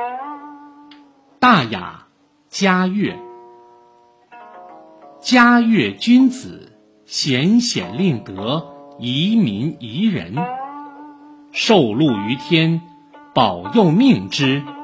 大雅，嘉悦。嘉悦君子，贤显令德，宜民宜人。受禄于天，保佑命之，